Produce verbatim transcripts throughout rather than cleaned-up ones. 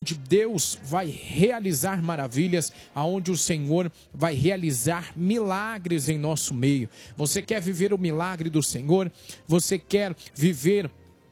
Deus vai realizar maravilhas, aonde o Senhor vai realizar milagres em nosso meio. Você quer viver o milagre do Senhor? Você quer viver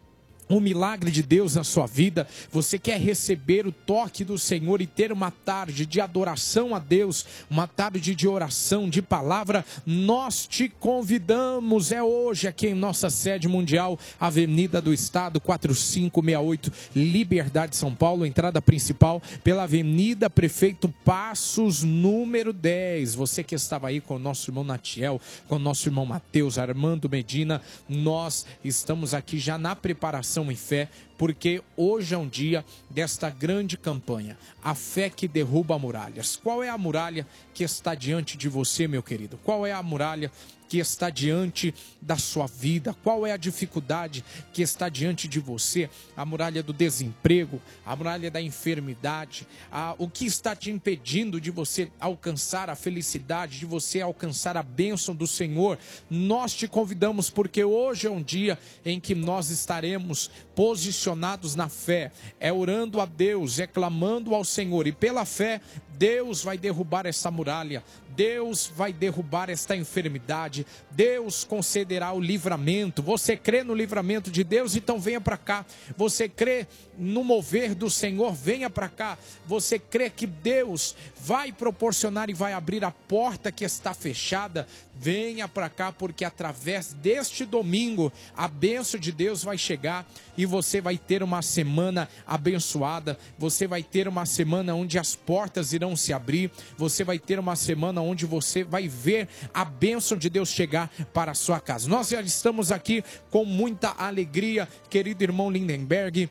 o milagre de Deus na sua vida? Você quer receber o toque do Senhor e ter uma tarde de adoração a Deus, uma tarde de oração, de palavra? Nós te convidamos, é hoje aqui em nossa sede mundial, Avenida do Estado, quatro cinco seis oito, Liberdade, São Paulo, entrada principal pela Avenida Prefeito Passos, número dez. Você que estava aí com o nosso irmão Natiel, com o nosso irmão Mateus, Armando Medina, nós estamos aqui já na preparação em fé, porque hoje é um dia desta grande campanha, a fé que derruba muralhas. Qual é a muralha que está diante de você, meu querido? Qual é a muralha que está diante da sua vida? Qual é a dificuldade que está diante de você? A muralha do desemprego, a muralha da enfermidade, a, o que está te impedindo de você alcançar a felicidade, de você alcançar a bênção do Senhor? Nós te convidamos, porque hoje é um dia em que nós estaremos posicionados na fé, é orando a Deus, é clamando ao Senhor, e pela fé Deus vai derrubar essa muralha, Deus vai derrubar esta enfermidade, Deus concederá o livramento. Você crê no livramento de Deus? Então venha para cá. Você crê no mover do Senhor? Venha para cá. Você crê que Deus vai proporcionar e vai abrir a porta que está fechada? Venha para cá, porque através deste domingo a bênção de Deus vai chegar e você vai ter uma semana abençoada. Você vai ter uma semana onde as portas irão se abrir. Você vai ter uma semana onde você vai ver a bênção de Deus chegar para a sua casa. Nós já estamos aqui com muita alegria, querido irmão Lindenberg.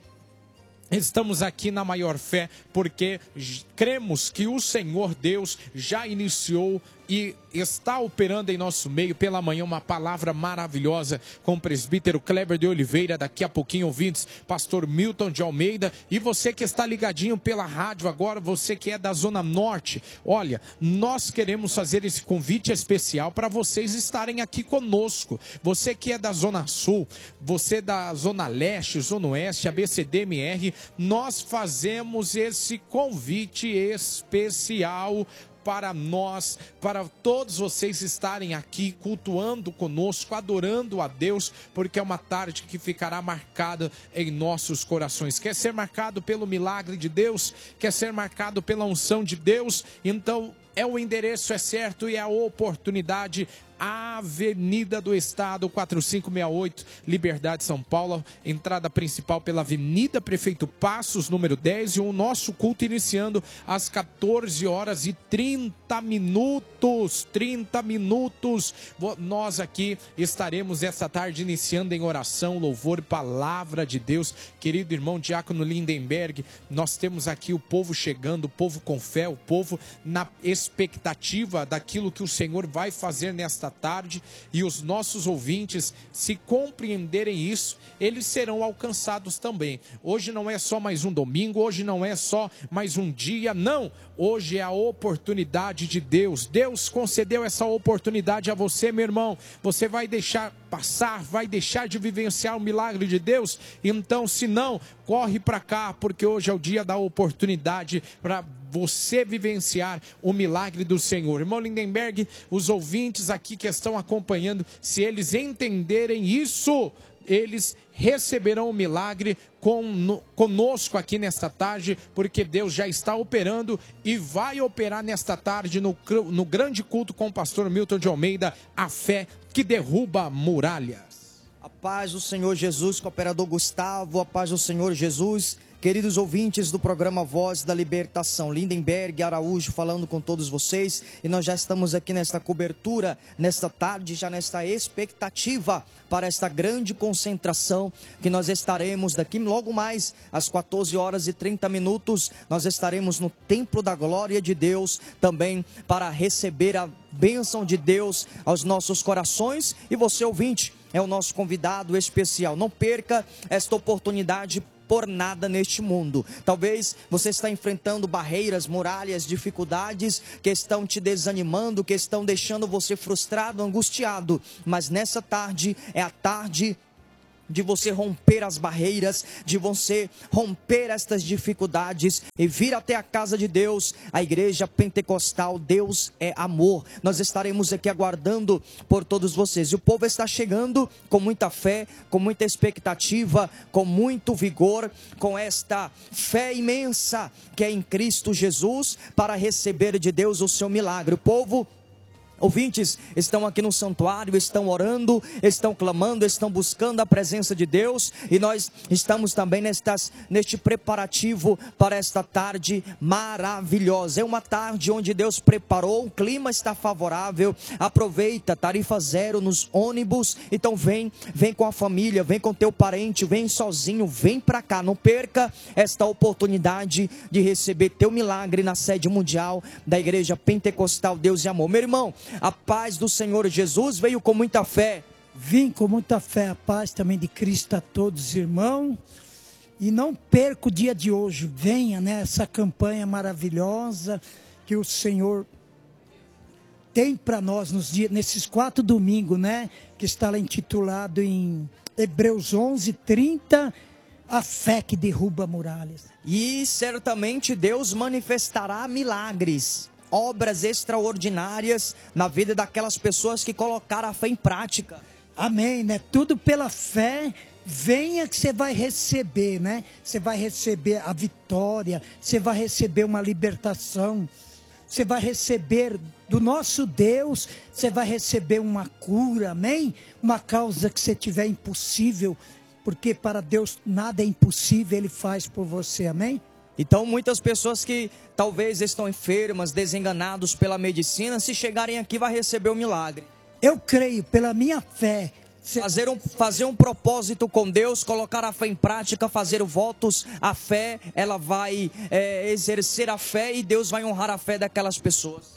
Estamos aqui na maior fé, porque cremos que o Senhor Deus já iniciou e está operando em nosso meio. Pela manhã uma palavra maravilhosa com o presbítero Kleber de Oliveira, daqui a pouquinho ouvintes, pastor Milton de Almeida, e você que está ligadinho pela rádio agora, você que é da Zona Norte, olha, nós queremos fazer esse convite especial para vocês estarem aqui conosco. Você que é da Zona Sul, você da Zona Leste, Zona Oeste, A B C D M R, nós fazemos esse convite especial para nós, para todos vocês estarem aqui cultuando conosco, adorando a Deus, porque é uma tarde que ficará marcada em nossos corações. Quer ser marcado pelo milagre de Deus? Quer ser marcado pela unção de Deus? Então, é o endereço é certo e é a oportunidade. Avenida do Estado, quatro cinco seis oito, Liberdade, São Paulo, entrada principal pela Avenida Prefeito Passos, número dez, e o nosso culto iniciando às quatorze horas e trinta minutos, trinta minutos, nós aqui estaremos essa tarde iniciando em oração, louvor, palavra de Deus. Querido irmão Diácono Lindenberg, nós temos aqui o povo chegando, o povo com fé, o povo na expectativa daquilo que o Senhor vai fazer nesta tarde, e os nossos ouvintes, se compreenderem isso, eles serão alcançados também. Hoje não é só mais um domingo, hoje não é só mais um dia, não, hoje é a oportunidade de Deus. Deus concedeu essa oportunidade a você, meu irmão. Você vai deixar passar, vai deixar de vivenciar o milagre de Deus? Então, se não, corre para cá, porque hoje é o dia da oportunidade para você vivenciar o milagre do Senhor. Irmão Lindenberg, os ouvintes aqui que estão acompanhando, se eles entenderem isso, eles receberão o milagre com, conosco aqui nesta tarde, porque Deus já está operando e vai operar nesta tarde no, no grande culto com o pastor Milton de Almeida, a fé que derruba muralhas. A paz do Senhor Jesus, cooperador Gustavo, a paz do Senhor Jesus. Queridos ouvintes do programa Voz da Libertação, Lindenberg Araújo falando com todos vocês, e nós já estamos aqui nesta cobertura, nesta tarde, já nesta expectativa para esta grande concentração que nós estaremos daqui logo mais às quatorze horas e trinta minutos, nós estaremos no Templo da Glória de Deus também para receber a bênção de Deus aos nossos corações, e você ouvinte é o nosso convidado especial. Não perca esta oportunidade por nada neste mundo. Talvez você está enfrentando barreiras, muralhas, dificuldades que estão te desanimando, que estão deixando você frustrado, angustiado, mas nessa tarde é a tarde de você romper as barreiras, de você romper estas dificuldades e vir até a casa de Deus, a igreja pentecostal. Deus é amor. Nós estaremos aqui aguardando por todos vocês. E o povo está chegando com muita fé, com muita expectativa, com muito vigor, com esta fé imensa que é em Cristo Jesus, para receber de Deus o seu milagre. O povo, ouvintes, estão aqui no santuário, estão orando, estão clamando, estão buscando a presença de Deus, e nós estamos também nestas, neste preparativo para esta tarde maravilhosa. É uma tarde onde Deus preparou, o clima está favorável. Aproveita, tarifa zero nos ônibus. Então vem, vem com a família, vem com teu parente, vem sozinho, vem para cá. Não perca esta oportunidade de receber teu milagre na sede mundial da Igreja Pentecostal Deus e Amor. Meu irmão, a paz do Senhor Jesus veio com muita fé. Vim com muita fé, a paz também de Cristo a todos, irmãos. E não perca o dia de hoje. Venha nessa campanha maravilhosa que o Senhor tem para nós nos dias, nesses quatro domingos, né? Que está lá intitulado em Hebreus onze, trinta, a fé que derruba muralhas. E certamente Deus manifestará milagres, obras extraordinárias na vida daquelas pessoas que colocaram a fé em prática. Amém, né? Tudo pela fé. Venha que você vai receber, né? Você vai receber a vitória, você vai receber uma libertação, você vai receber do nosso Deus, você vai receber uma cura, amém? Uma causa que você tiver impossível, porque para Deus nada é impossível, Ele faz por você, amém? Então muitas pessoas que talvez estão enfermas, desenganados pela medicina, se chegarem aqui vai receber o milagre. Eu creio, pela minha fé. Fazer um, fazer um propósito com Deus, colocar a fé em prática, fazer votos, a fé, ela vai é, exercer a fé e Deus vai honrar a fé daquelas pessoas.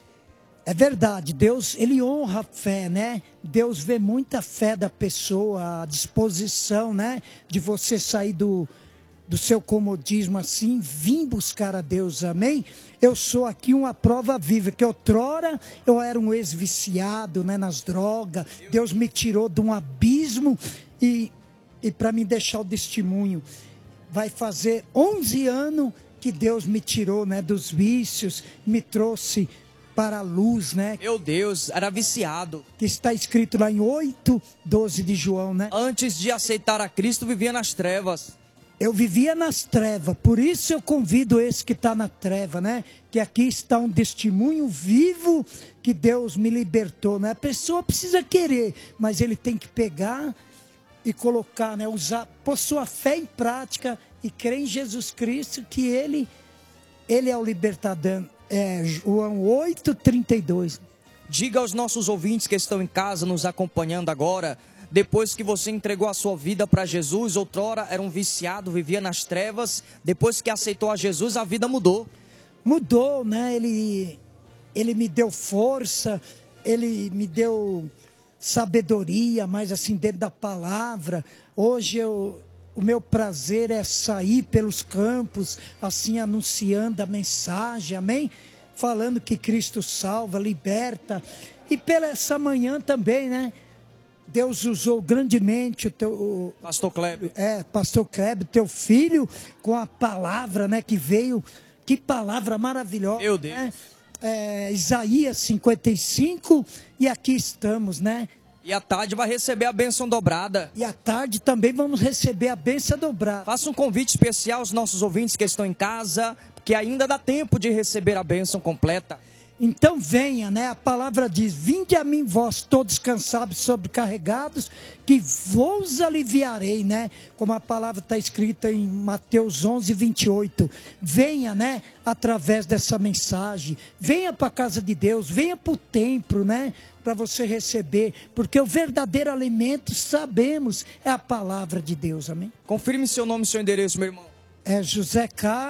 É verdade, Deus, Ele honra a fé, né? Deus vê muita fé da pessoa, a disposição, né? De você sair do... do seu comodismo assim, vim buscar a Deus, amém? Eu sou aqui uma prova viva, que outrora eu era um ex-viciado, né, nas drogas. Deus me tirou de um abismo e, e para me deixar o testemunho, vai fazer onze anos que Deus me tirou, né, dos vícios, me trouxe para a luz, né? Meu Deus, era viciado. Que está escrito lá em oito, doze de João, né? Antes de aceitar a Cristo, vivia nas trevas. Eu vivia nas trevas, por isso eu convido esse que está na treva, né? Que aqui está um testemunho vivo que Deus me libertou, né? A pessoa precisa querer, mas ele tem que pegar e colocar, né? Usar, pôr sua fé em prática e crer em Jesus Cristo, que Ele, Ele é o libertador. É, João oito, trinta e dois. Diga aos nossos ouvintes que estão em casa nos acompanhando agora, depois que você entregou a sua vida para Jesus, outrora era um viciado, vivia nas trevas, depois que aceitou a Jesus, a vida mudou. Mudou, né? Ele, ele me deu força, Ele me deu sabedoria, mais assim, dentro da palavra. Hoje eu, o meu prazer é sair pelos campos, assim, anunciando a mensagem, amém? Falando que Cristo salva, liberta. E pela essa manhã também, né? Deus usou grandemente o teu... O, Pastor Kleber. É, Pastor Kleber, teu filho, com a palavra, né, que veio. Que palavra maravilhosa. Meu Deus. Né? É, Isaías cinquenta e cinco, e aqui estamos, né? E à tarde vai receber a bênção dobrada. E à tarde também vamos receber a bênção dobrada. Faça um convite especial aos nossos ouvintes que estão em casa, que ainda dá tempo de receber a bênção completa. Então venha, né? A palavra diz: vinde a mim vós todos cansados e sobrecarregados, que vos aliviarei, né? Como a palavra está escrita em Mateus onze, vinte e oito. Venha, né? Através dessa mensagem. Venha para a casa de Deus, venha para o templo, né? Para você receber, porque o verdadeiro alimento, sabemos, é a palavra de Deus, amém? Confirme seu nome e seu endereço, meu irmão. É José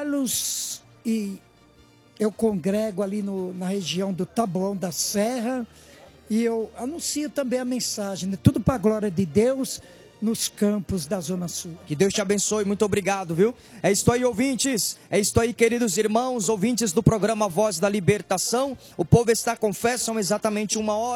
Carlos e... eu congrego ali no, na região do Taboão da Serra e eu anuncio também a mensagem, né? Tudo para a glória de Deus nos campos da Zona Sul. Que Deus te abençoe, muito obrigado, viu? É isso aí, ouvintes, é isso aí, queridos irmãos, ouvintes do programa Voz da Libertação. O povo está com fé, são exatamente uma hora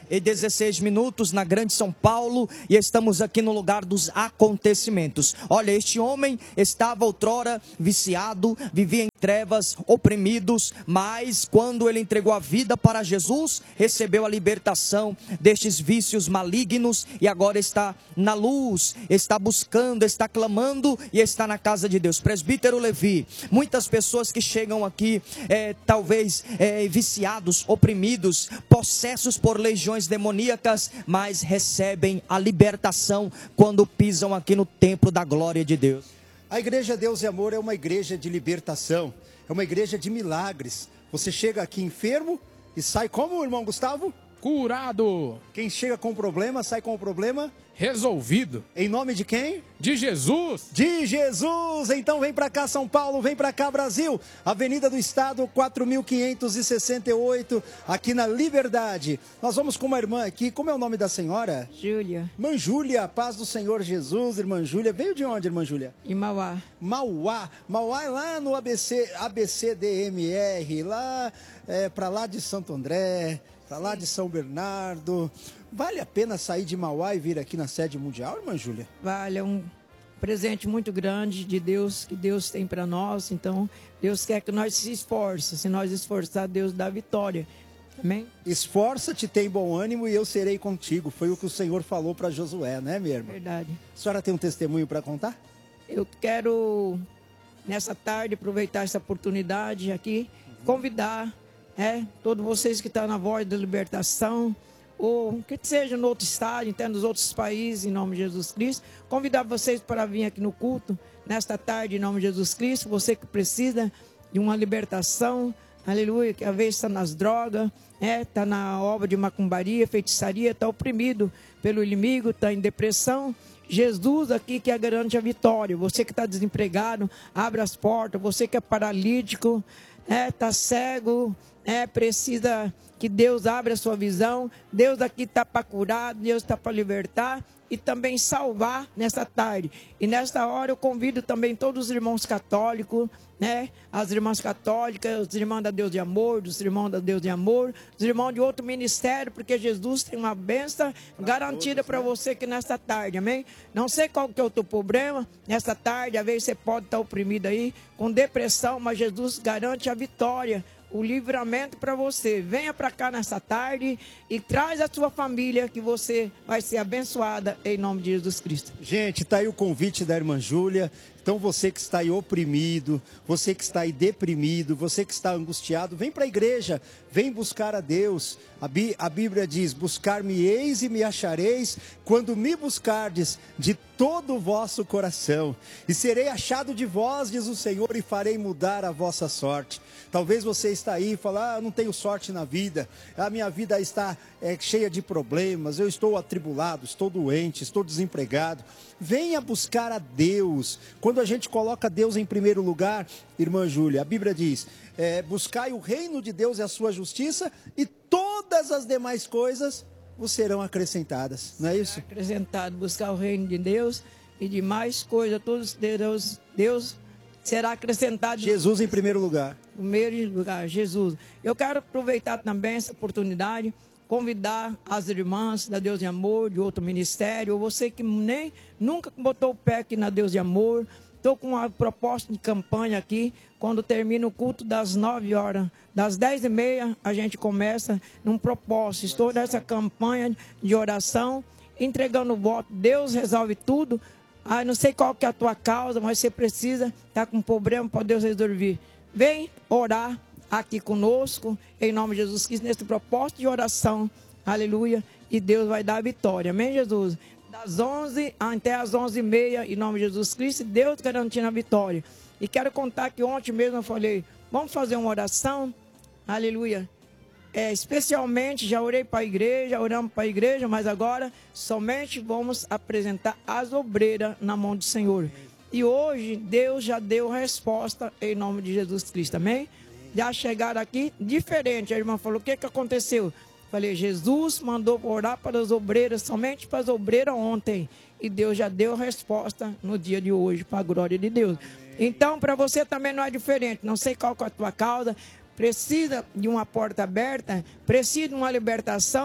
e dezesseis minutos na Grande São Paulo, e estamos aqui no lugar dos acontecimentos. Olha, este homem estava outrora viciado, vivia em trevas, oprimidos, mas quando ele entregou a vida para Jesus, recebeu a libertação destes vícios malignos e agora está na luz, está buscando, está clamando e está na casa de Deus. Presbítero Levi, muitas pessoas que chegam aqui, é, talvez é, viciados, oprimidos, possessos por legiões demoníacas, mas recebem a libertação quando pisam aqui no templo da glória de Deus. A Igreja Deus e Amor é uma igreja de libertação, é uma igreja de milagres. Você chega aqui enfermo e sai como, irmão Gustavo? Curado. Quem chega com problema, sai com o problema resolvido. Em nome de quem? De Jesus. De Jesus. Então vem pra cá, São Paulo, vem pra cá, Brasil. Avenida do Estado, quatro mil quinhentos e sessenta e oito, aqui na Liberdade. Nós vamos com uma irmã aqui. Como é o nome da senhora? Júlia. Irmã Júlia, paz do Senhor Jesus, irmã Júlia. Veio de onde, irmã Júlia? Em Mauá. Mauá. Mauá é lá no A B C, A B C D M R, lá é, pra lá de Santo André, pra lá de São Bernardo. Vale a pena sair de Mauá e vir aqui na sede mundial, irmã Júlia? Vale, é um presente muito grande de Deus, que Deus tem para nós. Então, Deus quer que nós se esforcem. Se nós esforçar, Deus dá vitória. Amém? Esforça-te, tem bom ânimo e eu serei contigo. Foi o que o Senhor falou para Josué, né, minha irmã? Verdade. A senhora tem um testemunho para contar? Eu quero, nessa tarde, aproveitar essa oportunidade aqui, convidar é, todos vocês que estão na Voz da Libertação, ou que seja no outro estado, até nos outros países, em nome de Jesus Cristo, convidar vocês para vir aqui no culto, nesta tarde, em nome de Jesus Cristo, você que precisa de uma libertação, aleluia, que às vezes está nas drogas, é, está na obra de macumbaria, feitiçaria, está oprimido pelo inimigo, está em depressão. Jesus aqui que garante a vitória. Você que está desempregado, abre as portas. Você que é paralítico, é, está cego, é, precisa que Deus abra a sua visão. Deus aqui está para curar, Deus está para libertar e também salvar nessa tarde. E nesta hora eu convido também todos os irmãos católicos, né? As irmãs católicas, os irmãos da Deus de Amor, os irmãos da Deus de Amor, os irmãos de outro ministério, porque Jesus tem uma bênção garantida para você aqui nesta tarde, amém? Não sei qual que é o teu problema nesta tarde, às vezes você pode estar oprimido aí, com depressão, mas Jesus garante a vitória, o livramento para você. Venha para cá nessa tarde e traz a sua família, que você vai ser abençoada em nome de Jesus Cristo. Gente, tá aí o convite da irmã Júlia. Então você que está aí oprimido, você que está aí deprimido, você que está angustiado, vem para a igreja, vem buscar a Deus. A, Bí a Bíblia diz, buscar-me-eis e me achareis, quando me buscardes de todo o vosso coração. E serei achado de vós, diz o Senhor, e farei mudar a vossa sorte. Talvez você está aí e fala, ah, não tenho sorte na vida, a minha vida está é, cheia de problemas, eu estou atribulado, estou doente, estou desempregado. Venha buscar a Deus. Quando a gente coloca Deus em primeiro lugar, irmã Júlia, a Bíblia diz, é, buscai o reino de Deus e a sua justiça, e todas as demais coisas vos serão acrescentadas. Não é isso? Será acrescentado, buscar o reino de Deus e demais coisas, todos Deus, Deus será acrescentado. Jesus em primeiro lugar. Em primeiro lugar, Jesus. Eu quero aproveitar também essa oportunidade, convidar as irmãs da Deus de Amor, de outro ministério, ou você que nem nunca botou o pé aqui na Deus de Amor. Estou com uma proposta de campanha aqui, quando termina o culto das nove horas, das dez e meia a gente começa num propósito. Estou nessa campanha de oração, entregando o voto, Deus resolve tudo. Ah, não sei qual que é a tua causa, mas você precisa estar com um problema para Deus resolver. Vem orar aqui conosco, em nome de Jesus Cristo, nesse propósito de oração, aleluia, e Deus vai dar a vitória, amém, Jesus? Das onze até as onze e meia, em nome de Jesus Cristo, Deus garantindo a vitória. E quero contar que ontem mesmo eu falei, vamos fazer uma oração, aleluia, é, especialmente, já orei para a igreja, oramos para a igreja, mas agora somente vamos apresentar as obreiras na mão do Senhor. E hoje Deus já deu resposta em nome de Jesus Cristo, amém? Já chegaram aqui diferente. A irmã falou, o que que aconteceu? Falei, Jesus mandou orar para as obreiras, somente para as obreiras ontem. E Deus já deu resposta no dia de hoje, para a glória de Deus. Então, para você também não é diferente. Não sei qual que é a tua causa. Precisa de uma porta aberta, precisa de uma libertação.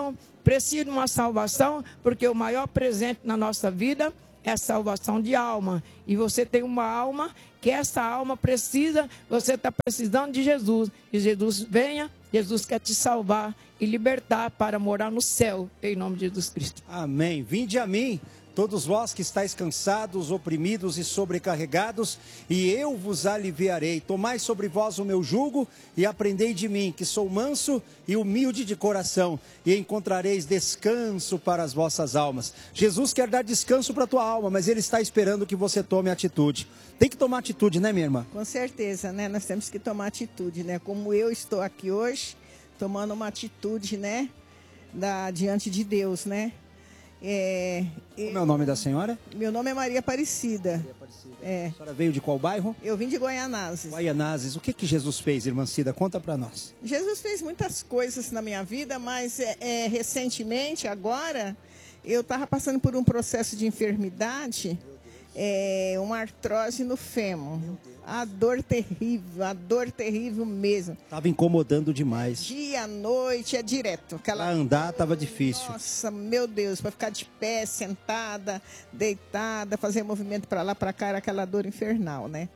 precisa de uma salvação, porque o maior presente na nossa vida é a salvação de alma. E você tem uma alma que essa alma precisa, você está precisando de Jesus. E Jesus venha, Jesus quer te salvar e libertar para morar no céu, em nome de Jesus Cristo. Amém. Vinde a mim, todos vós que estáis cansados, oprimidos e sobrecarregados, e eu vos aliviarei. Tomai sobre vós o meu jugo e aprendei de mim, que sou manso e humilde de coração, e encontrareis descanso para as vossas almas. Jesus quer dar descanso para a tua alma, mas Ele está esperando que você tome atitude. Tem que tomar atitude, né, minha irmã? Com certeza, né? Nós temos que tomar atitude, né? Como eu estou aqui hoje, tomando uma atitude, né? Da, diante de Deus, né? É, Como é o nome da senhora? Meu nome é Maria Aparecida. Maria Aparecida. É. A senhora veio de qual bairro? Eu vim de Guaianazes. Guaianazes. O que que Jesus fez, irmã Cida? Conta para nós. Jesus fez muitas coisas na minha vida, mas é, é, recentemente, agora, eu estava passando por um processo de enfermidade, é, uma artrose no fêmur. A dor terrível, a dor terrível mesmo. Estava incomodando demais. Dia, noite, é direto. Aquela... Para andar estava difícil. Nossa, meu Deus, para ficar de pé, sentada, deitada, fazer movimento para lá, para cá, era aquela dor infernal, né?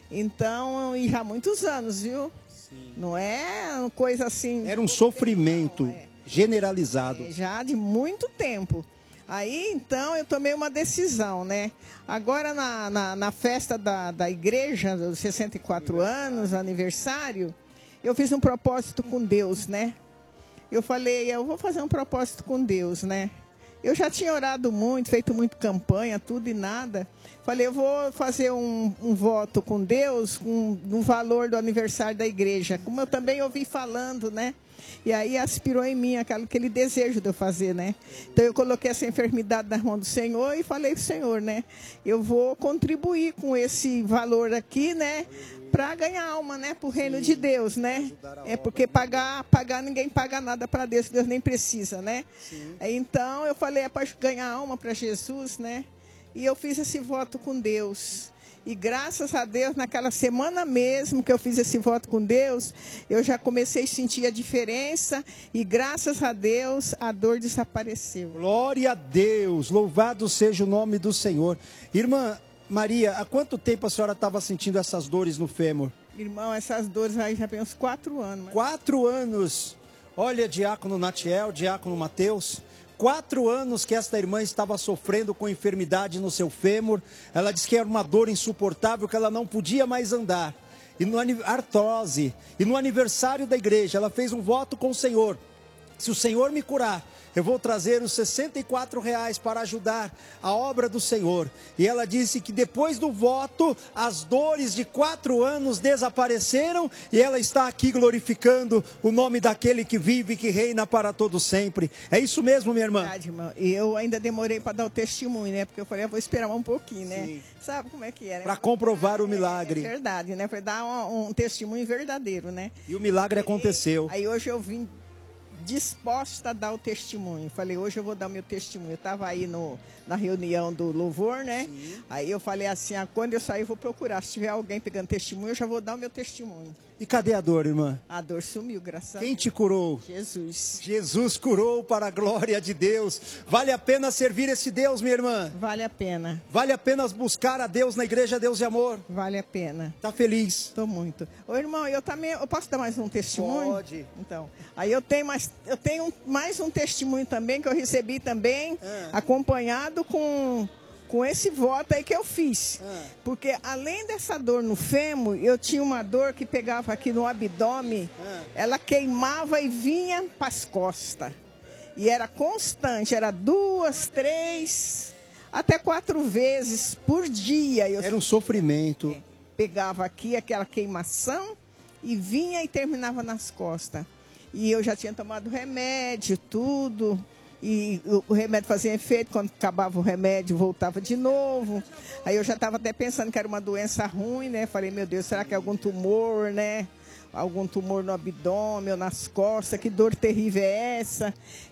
Então, e já há muitos anos, viu? Sim. Não é uma coisa assim... Era um sofrimento é. generalizado. É, já de muito tempo. Aí, então, eu tomei uma decisão, né? Agora, na, na, na festa da, da igreja, dos sessenta e quatro anos, aniversário, eu fiz um propósito com Deus, né? Eu falei, eu vou fazer um propósito com Deus, né? Eu já tinha orado muito, feito muito campanha, tudo e nada. Falei, eu vou fazer um, um voto com Deus, com um valor do aniversário da igreja. Como eu também ouvi falando, né? E aí aspirou em mim aquele, aquele desejo de eu fazer, né? Então eu coloquei essa enfermidade na mão do Senhor e falei para o Senhor, né? Eu vou contribuir com esse valor aqui, né? Para ganhar alma, né? Para o reino de Deus, né? É porque pagar, pagar ninguém paga nada para Deus, Deus nem precisa, né? Sim. Então eu falei, é para ganhar alma para Jesus, né? E eu fiz esse voto com Deus. E graças a Deus, naquela semana mesmo que eu fiz esse voto com Deus, eu já comecei a sentir a diferença e graças a Deus a dor desapareceu. Glória a Deus, louvado seja o nome do Senhor. Irmã Maria, há quanto tempo a senhora estava sentindo essas dores no fêmur? Irmão, essas dores aí já tem uns quatro anos. Mas... Quatro anos. Olha, diácono Natiel, diácono Mateus... Quatro anos que esta irmã estava sofrendo com enfermidade no seu fêmur. Ela disse que era uma dor insuportável, que ela não podia mais andar. E no artrose. E no aniversário da igreja, ela fez um voto com o Senhor. Se o Senhor me curar, eu vou trazer os sessenta e quatro reais para ajudar a obra do Senhor. E ela disse que depois do voto, as dores de quatro anos desapareceram e ela está aqui glorificando o nome daquele que vive e que reina para todo sempre. É isso mesmo, minha irmã? Verdade, irmã. E eu ainda demorei para dar o testemunho, né? Porque eu falei, eu vou esperar um pouquinho, né? Sim. Sabe como é que era? Para comprovar o milagre. É, é verdade, né? Para dar um, um testemunho verdadeiro, né? E o milagre aconteceu. E, aí hoje eu vim disposta a dar o testemunho. Falei, hoje eu vou dar o meu testemunho. Eu estava aí no, na reunião do louvor, né? Sim. Aí eu falei assim, ah, quando eu sair eu vou procurar. Se tiver alguém pegando testemunho, eu já vou dar o meu testemunho. E cadê a dor, irmã? A dor sumiu, graças a Deus. Quem te curou? Jesus. Jesus curou para a glória de Deus. Vale a pena servir esse Deus, minha irmã? Vale a pena. Vale a pena buscar a Deus na igreja Deus e Amor? Vale a pena. Tá feliz? Tô muito. Ô, irmão, eu também, eu posso dar mais um testemunho? Pode. Então, aí eu tenho mais, eu tenho mais um testemunho também que eu recebi também, é. acompanhado com com esse voto aí que eu fiz. Ah. Porque além dessa dor no fêmur, eu tinha uma dor que pegava aqui no abdômen, ah. ela queimava e vinha para as costas. E era constante, era duas, três, até quatro vezes por dia. Eu era um sofrimento. É, pegava aqui aquela queimação e vinha e terminava nas costas. E eu já tinha tomado remédio, tudo. E o remédio fazia efeito, quando acabava o remédio, voltava de novo. Aí eu já estava até pensando que era uma doença ruim, né? Falei, meu Deus, será que é algum tumor, né? Algum tumor no abdômen ou nas costas, que dor terrível é essa?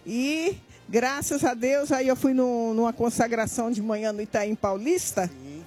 E, graças a Deus, aí eu fui no, numa consagração de manhã no Itaim Paulista.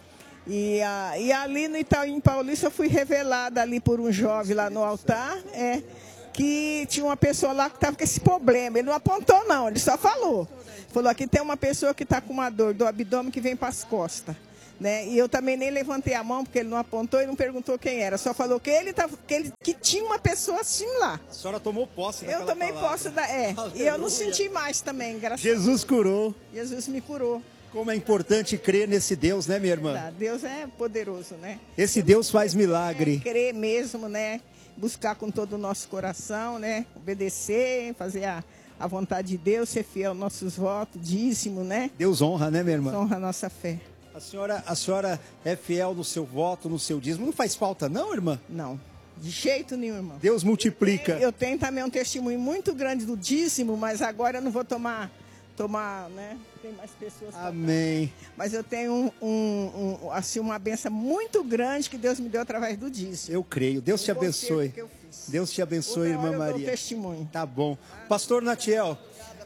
E, a, e ali no Itaim Paulista eu fui revelada ali por um jovem lá no altar, é... que tinha uma pessoa lá que estava com esse problema. Ele não apontou, não, ele só falou. Falou, aqui tem uma pessoa que está com uma dor do abdômen que vem para as costas. Né? E eu também nem levantei a mão, porque ele não apontou e não perguntou quem era. Só falou que ele, tava, que, ele que tinha uma pessoa assim lá. A senhora tomou posse daquela Eu tomei palavra. posse da... É, e eu não senti mais também, graças a Deus. Jesus curou. Jesus me curou. Como é importante crer nesse Deus, né, minha irmã? Deus é poderoso, né? Esse Deus faz milagre. É, crer mesmo, né? Buscar com todo o nosso coração, né? Obedecer, fazer a, a vontade de Deus, ser fiel aos nossos votos, dízimo, né? Deus honra, né, minha irmã? Deus honra a nossa fé. A senhora, a senhora é fiel no seu voto, no seu dízimo. Não faz falta, não, irmã? Não, de jeito nenhum, irmão. Deus multiplica. Eu tenho, eu tenho também um testemunho muito grande do dízimo, mas agora eu não vou tomar, tomar, né? Tem mais pessoas. Amém. Mas eu tenho um, um, um, assim, uma benção muito grande que Deus me deu através do dízimo. Eu creio. Deus te abençoe. Que eu fiz. Deus te abençoe, Outra irmã hora eu dou Maria. testemunho. Tá bom. Pastor Natiel,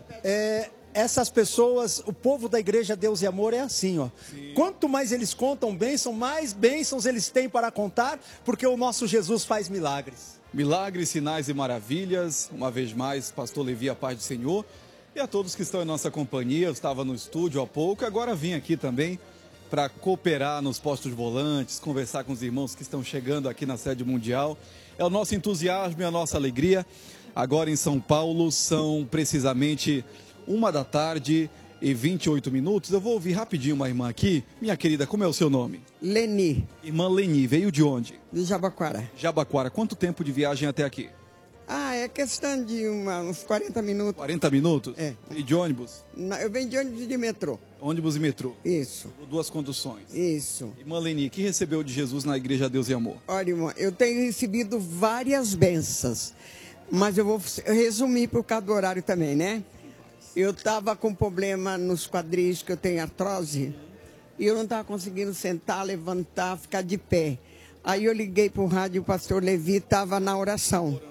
é, essas pessoas, o povo da igreja Deus e Amor é assim, ó. Sim. Quanto mais eles contam bênção, mais bênçãos eles têm para contar, porque o nosso Jesus faz milagres. Milagres, sinais e maravilhas. Uma vez mais, pastor Levi, a paz do Senhor. E a todos que estão em nossa companhia, eu estava no estúdio há pouco, agora vim aqui também para cooperar nos postos volantes, conversar com os irmãos que estão chegando aqui na sede mundial. É o nosso entusiasmo e a nossa alegria. Agora em São Paulo são precisamente uma da tarde e vinte e oito minutos. Eu vou ouvir rapidinho uma irmã aqui. Minha querida, como é o seu nome? Leni. Irmã Leni, veio de onde? De Jabaquara. Jabaquara. Quanto tempo de viagem até aqui? Ah, é questão de uma, uns quarenta minutos. quarenta minutos? É. E de ônibus? Na, eu venho de ônibus e de metrô. Ônibus e metrô? Isso. Duas conduções? Isso. Irmã Leni, que recebeu de Jesus na Igreja Deus e Amor? Olha, irmã, eu tenho recebido várias bênçãos, mas eu vou resumir por causa do horário também, né? Eu estava com problema nos quadris, que eu tenho artrose, e eu não estava conseguindo sentar, levantar, ficar de pé. Aí eu liguei para o rádio e o pastor Levi estava na oração.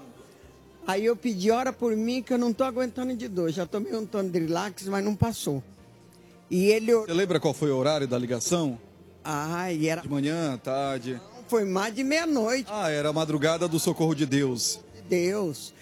Aí eu pedi, ora por mim, que eu não estou aguentando de dor. Já tomei um tono de relax, mas não passou. E ele... Você lembra qual foi o horário da ligação? Ah, e era... De manhã, tarde? Foi mais de meia-noite. Ah, era a madrugada do Socorro de Deus. Deus.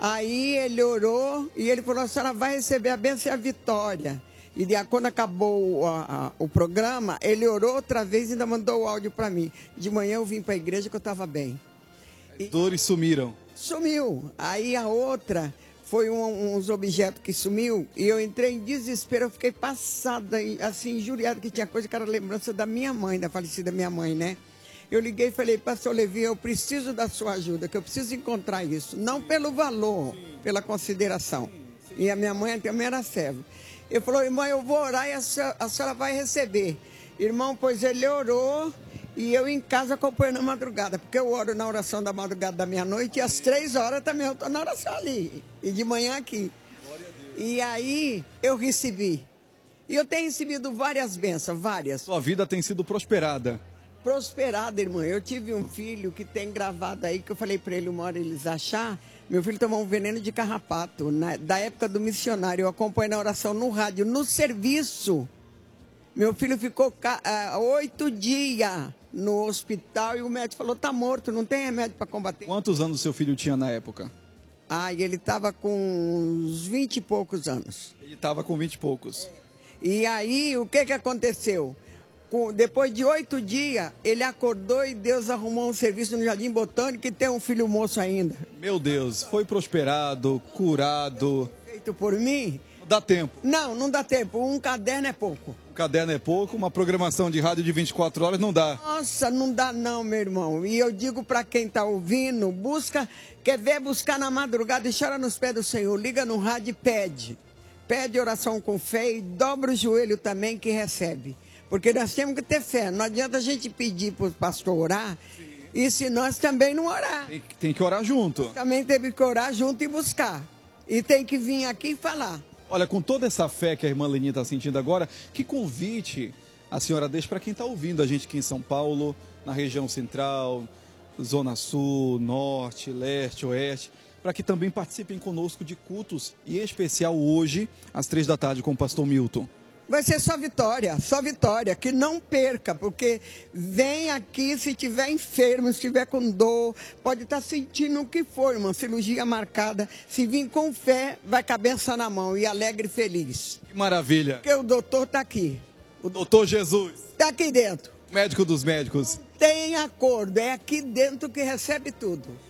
Aí ele orou e ele falou, a senhora vai receber a bênção e a vitória. E de, quando acabou a, a, o programa, ele orou outra vez e ainda mandou o áudio para mim. De manhã eu vim para a igreja que eu estava bem. As dores sumiram. Sumiu. Aí a outra foi um, uns objetos que sumiu e eu entrei em desespero. Eu fiquei passada, assim, injuriada, que tinha coisa que era lembrança da minha mãe, da falecida minha mãe, né? Eu liguei e falei, pastor Levi, eu preciso da sua ajuda, que eu preciso encontrar isso. Não pelo valor, pela consideração. E a minha mãe também era serva. Ele falou, irmã, eu vou orar e a senhora, a senhora vai receber. Irmão, pois ele orou e eu em casa acompanho na madrugada, porque eu oro na oração da madrugada da meia-noite e às três horas também eu estou na oração ali. E de manhã aqui. E aí eu recebi. E eu tenho recebido várias bênçãos, várias. Sua vida tem sido prosperada. Prosperada, irmã. Eu tive um filho que tem gravado aí, que eu falei para ele uma hora eles achar. Meu filho tomou um veneno de carrapato. Na, da época do missionário, eu acompanhei na oração no rádio, no serviço. Meu filho ficou uh, oito dias no hospital e o médico falou, tá morto, não tem remédio para combater. Quantos anos seu filho tinha na época? Ah, e ele estava com uns vinte e poucos anos. Ele estava com vinte e poucos. E aí, o que que aconteceu? Depois de oito dias, ele acordou e Deus arrumou um serviço no Jardim Botânico e tem um filho moço ainda. Meu Deus, foi prosperado, curado. Feito por mim? Dá tempo. Não, não dá tempo. Um caderno é pouco. Um caderno é pouco, uma programação de rádio de vinte e quatro horas não dá. Nossa, não dá não, meu irmão. E eu digo para quem está ouvindo, busca, quer ver, buscar na madrugada e chora nos pés do Senhor. Liga no rádio e pede. Pede oração com fé e dobra o joelho também que recebe. Porque nós temos que ter fé. Não adianta a gente pedir para o pastor orar, sim, e se nós também não orar. Tem, tem que orar junto. Também teve que orar junto e buscar. E tem que vir aqui e falar. Olha, com toda essa fé que a irmã Leni está sentindo agora, que convite a senhora deixa para quem está ouvindo a gente aqui em São Paulo, na região central, Zona Sul, Norte, Leste, Oeste, para que também participem conosco de cultos, e em especial hoje, às três da tarde, com o pastor Milton. Vai ser só vitória, só vitória, que não perca, porque vem aqui se tiver enfermo, se tiver com dor, pode estar sentindo o que for, uma cirurgia marcada, se vir com fé, vai com a benção na mão e alegre e feliz. Que maravilha. Porque o doutor está aqui. O doutor Jesus. Está aqui dentro. Médico dos médicos. Tem acordo, é aqui dentro que recebe tudo.